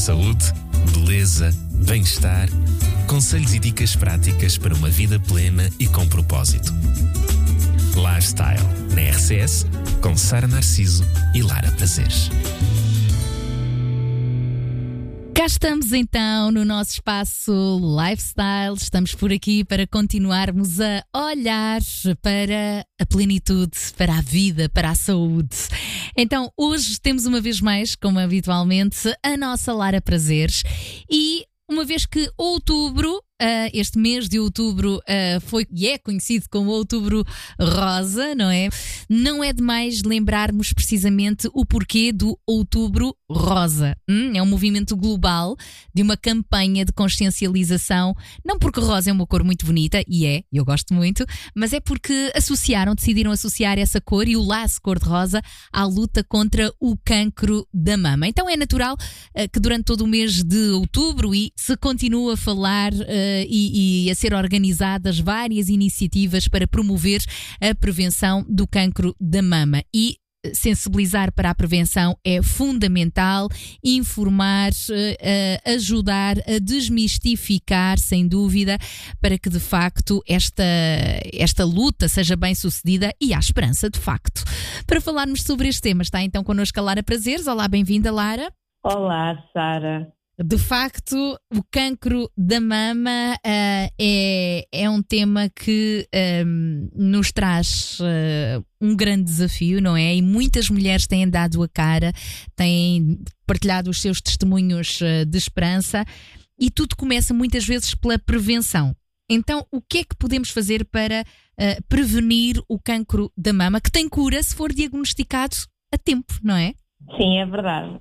Saúde, beleza, bem-estar, conselhos e dicas práticas para uma vida plena e com propósito. Lifestyle, na RCS, com Sara Narciso e Lara Prazeres. Cá estamos então no nosso espaço Lifestyle. Estamos por aqui para continuarmos a olhar para a plenitude, para a vida, para a saúde. Então hoje temos uma vez mais, como habitualmente, a nossa Lara Prazeres. E uma vez que outubro, este mês de outubro foi e é conhecido como Outubro Rosa, não é? Não é demais lembrarmos precisamente o porquê do Outubro Rosa. É um movimento global de uma campanha de consciencialização, não porque rosa é uma cor muito bonita, e eu gosto muito, mas é porque decidiram associar essa cor e o laço cor-de-rosa à luta contra o cancro da mama. Então é natural que durante todo o mês de outubro se continua a falar e a ser organizadas várias iniciativas para promover a prevenção do cancro da mama. E sensibilizar para a prevenção é fundamental, informar, ajudar a desmistificar, sem dúvida, para que de facto esta luta seja bem sucedida e há esperança de facto. Para falarmos sobre este tema está então connosco a Lara Prazeres. Olá, bem-vinda, Lara. Olá, Sara. De facto, o cancro da mama é um tema que nos traz um grande desafio, não é? E muitas mulheres têm dado a cara, têm partilhado os seus testemunhos de esperança e tudo começa muitas vezes pela prevenção. Então, o que é que podemos fazer para prevenir o cancro da mama, que tem cura se for diagnosticado a tempo, não é? Sim, é verdade.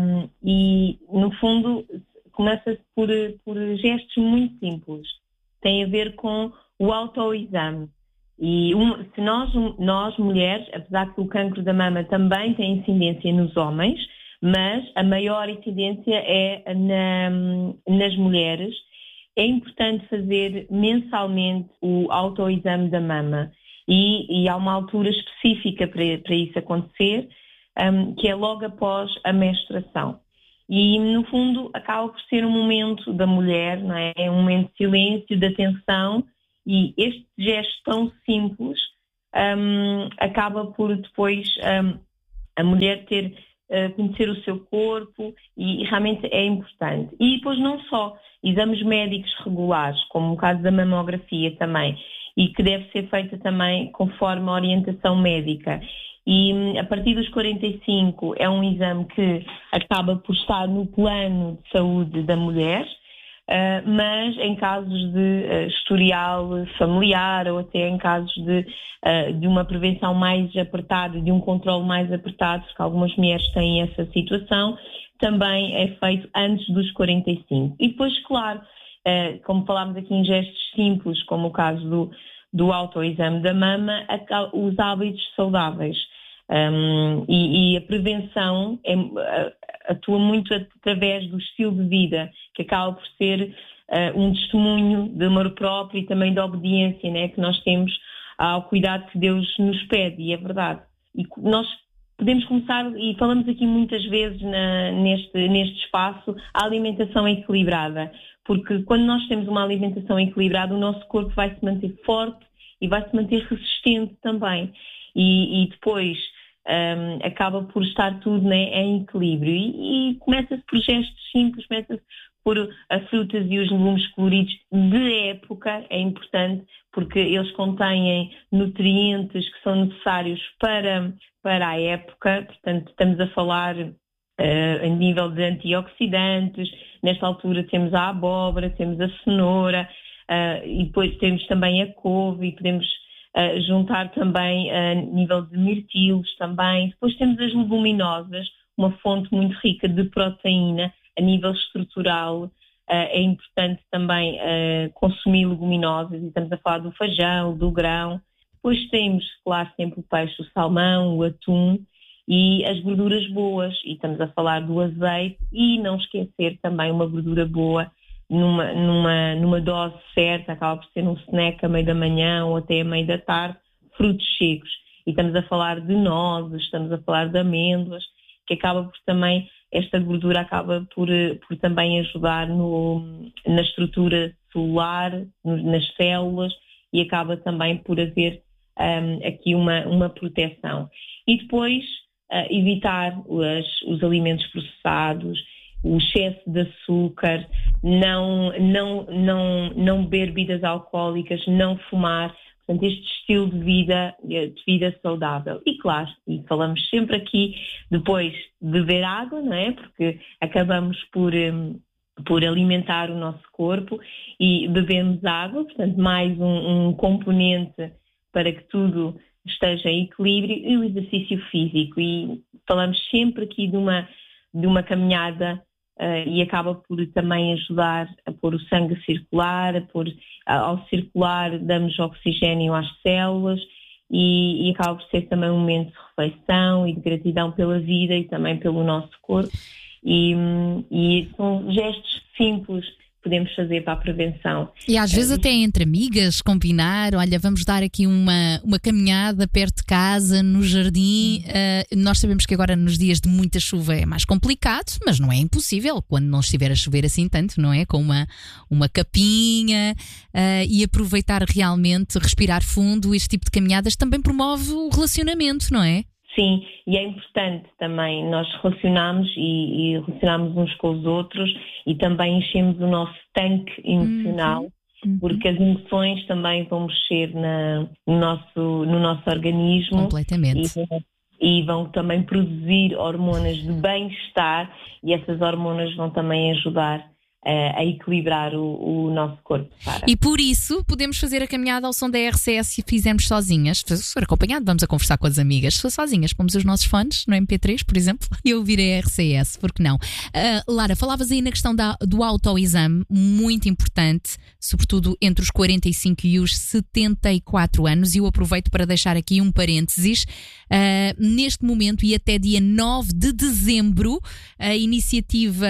E, no fundo, começa-se por gestos muito simples. Tem a ver com o autoexame. E se nós, mulheres, apesar que o cancro da mama também tem incidência nos homens, mas a maior incidência é nas mulheres, é importante fazer mensalmente o autoexame da mama. E há uma altura específica para isso acontecer, que é logo após a menstruação. E, no fundo, acaba por ser um momento da mulher, não é? É um momento de silêncio, de atenção, e este gesto tão simples acaba por depois a mulher conhecer o seu corpo e realmente é importante. E depois não só exames médicos regulares, como o caso da mamografia também, e que deve ser feita também conforme a orientação médica. E a partir dos 45 é um exame que acaba por estar no plano de saúde da mulher, mas em casos de historial familiar ou até em casos de uma prevenção mais apertada, de um controle mais apertado, porque algumas mulheres têm essa situação, também é feito antes dos 45. E depois, claro, como falámos aqui em gestos simples, como o caso do autoexame da mama, os hábitos saudáveis. E a prevenção atua muito através do estilo de vida, que acaba por ser um testemunho de amor próprio e também de obediência, né, que nós temos ao cuidado que Deus nos pede, e é verdade. E nós podemos começar, e falamos aqui muitas vezes neste espaço, a alimentação equilibrada, porque quando nós temos uma alimentação equilibrada, o nosso corpo vai se manter forte e vai se manter resistente também. E depois acaba por estar tudo, né, em equilíbrio. E começa-se por gestos simples, começa-se por as frutas e os legumes coloridos de época, é importante, porque eles contêm nutrientes que são necessários para a época. Portanto, estamos a falar a nível de antioxidantes. Nesta altura temos a abóbora, temos a cenoura, e depois temos também a couve, e podemos juntar também a nível de mirtilos também. Depois temos as leguminosas, uma fonte muito rica de proteína a nível estrutural. É importante também consumir leguminosas, e estamos a falar do feijão, do grão. Depois temos, claro, sempre o peixe, o salmão, o atum e as gorduras boas, e estamos a falar do azeite, e não esquecer também uma gordura boa numa dose certa, acaba por ser um snack a meio da manhã ou até a meio da tarde, frutos secos. E estamos a falar de nozes, estamos a falar de amêndoas, que acaba por também esta gordura acaba por também ajudar na estrutura celular, nas células, e acaba também por haver aqui uma proteção. E depois evitar os alimentos processados, o excesso de açúcar, não beber bebidas alcoólicas, não fumar. Portanto, este estilo de vida saudável. E claro, e falamos sempre aqui, depois beber água, não é? Porque acabamos por alimentar o nosso corpo e bebemos água, portanto, mais um componente para que tudo esteja em equilíbrio, e o exercício físico. E falamos sempre aqui de uma caminhada e acaba por também ajudar a pôr o sangue a circular, ao circular damos oxigênio às células e acaba por ser também um momento de reflexão e de gratidão pela vida e também pelo nosso corpo. E são gestos simples que podemos fazer para a prevenção. E às vezes até entre amigas, combinar, olha, vamos dar aqui uma caminhada perto de casa, no jardim. Nós sabemos que agora nos dias de muita chuva é mais complicado, mas não é impossível quando não estiver a chover assim tanto, não é? Com uma capinha e aproveitar realmente, respirar fundo. Este tipo de caminhadas também promove o relacionamento, não é? Sim, e é importante também nós relacionarmos e relacionarmos uns com os outros e também enchemos o nosso tanque emocional, porque as emoções também vão mexer no nosso organismo. Completamente. E vão também produzir hormonas de bem-estar, e essas hormonas vão também ajudar a equilibrar o nosso corpo. E por isso podemos fazer a caminhada ao som da RCS se fizermos sozinhas. Se for acompanhado, vamos a conversar com as amigas. Se for sozinhas, pomos os nossos fones no MP3, por exemplo, e ouvir a RCS, porque não? Lara, falavas aí na questão do autoexame, muito importante, sobretudo entre os 45 e os 74 anos, e eu aproveito para deixar aqui um parênteses. Neste momento e até dia 9 de dezembro, a iniciativa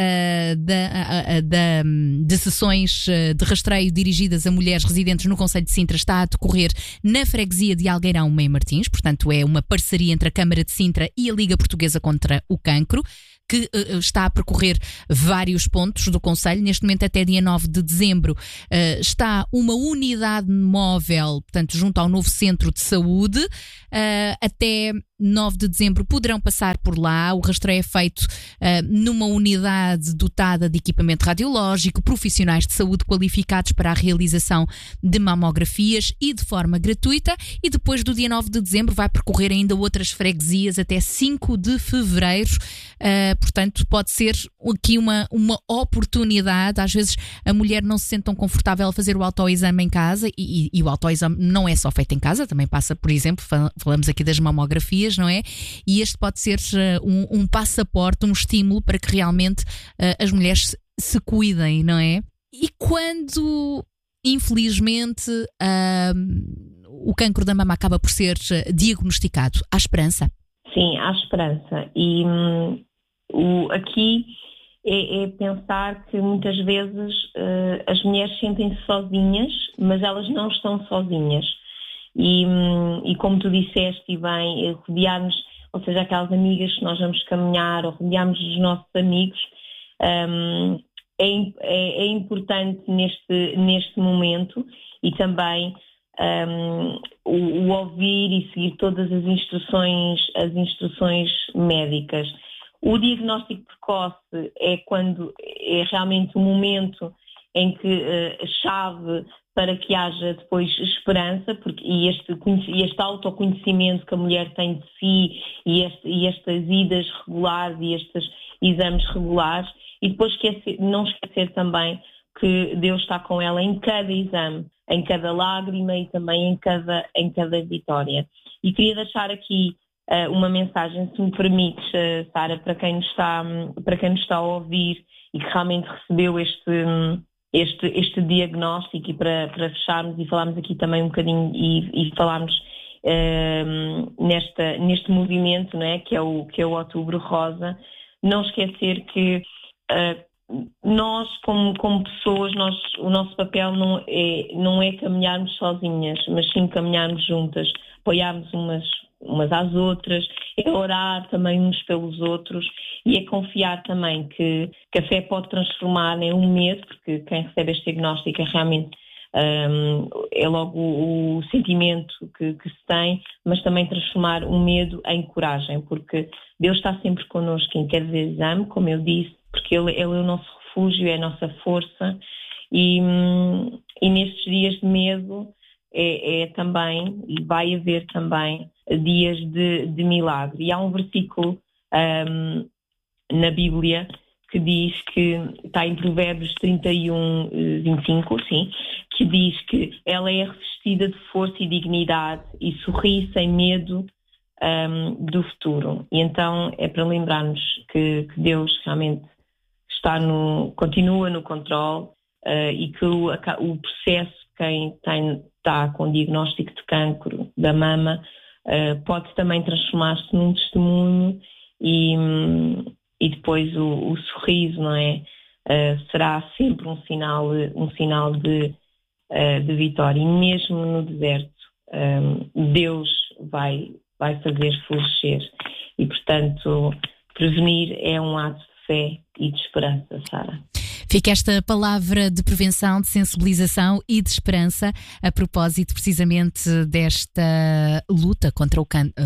de sessões de rastreio dirigidas a mulheres residentes no concelho de Sintra está a decorrer na freguesia de Algueirão Meio Martins. Portanto, é uma parceria entre a Câmara de Sintra e a Liga Portuguesa contra o Cancro, que está a percorrer vários pontos do concelho. Neste momento, até dia 9 de dezembro, está uma unidade móvel, portanto, junto ao novo centro de saúde. Até 9 de dezembro poderão passar por lá. O rastreio é feito numa unidade dotada de equipamento radiológico, profissionais de saúde qualificados para a realização de mamografias e de forma gratuita. E depois do dia 9 de dezembro vai percorrer ainda outras freguesias até 5 de fevereiro. Portanto, pode ser aqui uma oportunidade. Às vezes a mulher não se sente tão confortável a fazer o autoexame em casa, e o autoexame não é só feito em casa, também passa, por exemplo, falamos aqui das mamografias, não é? E este pode ser um passaporte, um estímulo para que realmente as mulheres se cuidem, não é? E quando, infelizmente, o cancro da mama acaba por ser diagnosticado, há esperança? Sim, há esperança. E aqui é pensar que muitas vezes as mulheres sentem-se sozinhas, mas elas não estão sozinhas. E como tu disseste, e bem, rodearmos, ou seja, aquelas amigas que nós vamos caminhar, ou rodearmos os nossos amigos, é importante neste momento, e também o ouvir e seguir todas as instruções médicas. O diagnóstico precoce é realmente o momento em que a chave para que haja depois esperança, e este autoconhecimento que a mulher tem de si, e estas idas regulares e estes exames regulares, e depois não esquecer também que Deus está com ela em cada exame, em cada lágrima e também em cada vitória. E queria deixar aqui uma mensagem, se me permites, Sara, para quem nos está a ouvir e que realmente recebeu este diagnóstico, e para fecharmos e falarmos aqui também um bocadinho e falarmos neste movimento, não é? que é o Outubro Rosa. Não esquecer que nós, como pessoas, o nosso papel não é caminharmos sozinhas, mas sim caminharmos juntas, apoiarmos umas umas às outras, é orar também uns pelos outros e é confiar também que a fé pode transformar em um medo, porque quem recebe este diagnóstico é realmente é logo o sentimento que se tem, mas também transformar o medo em coragem, porque Deus está sempre connosco em cada exame, como eu disse, porque Ele é o nosso refúgio, é a nossa força, e nestes dias de medo é também, e vai haver também dias de milagre. E há um versículo na Bíblia que diz que, está em Provérbios 31, 25, sim, que diz que ela é revestida de força e dignidade e sorri sem medo do futuro. E então é para lembrarmos que Deus realmente continua no controle e que o processo, quem está com diagnóstico de cancro da mama, pode também transformar-se num testemunho e depois o sorriso, não é? Será sempre um sinal de vitória. E mesmo no deserto, Deus vai fazer florescer. E, portanto, prevenir é um ato de fé e de esperança, Sara. Fica esta palavra de prevenção, de sensibilização e de esperança a propósito precisamente desta luta contra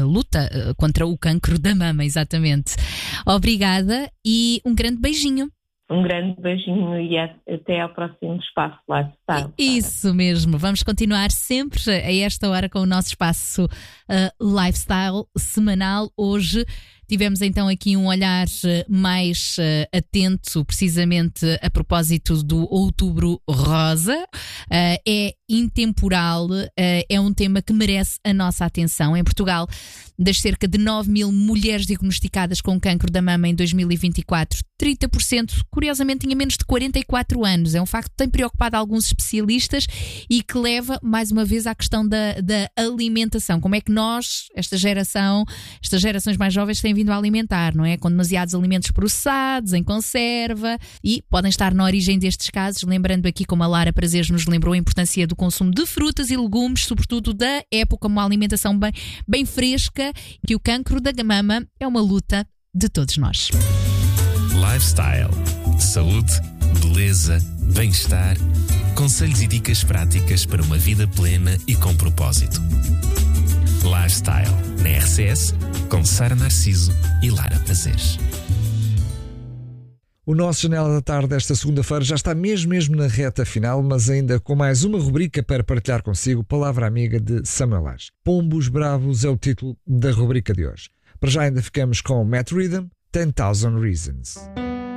o cancro da mama, exatamente. Obrigada e um grande beijinho. Um grande beijinho e até ao próximo Espaço Lifestyle. Isso mesmo, vamos continuar sempre a esta hora com o nosso Espaço Lifestyle semanal. Hoje tivemos então aqui um olhar mais atento precisamente a propósito do Outubro Rosa. É intemporal, é um tema que merece a nossa atenção. Em Portugal, das cerca de 9 mil mulheres diagnosticadas com cancro da mama em 2024, 30% curiosamente tinha menos de 44 anos. É um facto que tem preocupado alguns especialistas e que leva mais uma vez à questão da alimentação. Como é que nós, estas gerações mais jovens têm vindo a alimentar, não é? Com demasiados alimentos processados, em conserva, e podem estar na origem destes casos, lembrando aqui, como a Lara Prazeres nos lembrou, a importância do consumo de frutas e legumes, sobretudo da época, uma alimentação bem fresca, que o cancro da mama é uma luta de todos nós. Lifestyle, saúde, beleza, bem-estar, conselhos e dicas práticas para uma vida plena e com propósito. Lifestyle, na RCS, com Sara Narciso e Lara Prazeres. O nosso Janela da Tarde desta segunda-feira já está mesmo na reta final, mas ainda com mais uma rubrica para partilhar consigo, Palavra Amiga de Samuel Lage. Pombos Bravos é o título da rubrica de hoje. Para já ainda ficamos com Matt Rhythm, 10,000 Reasons.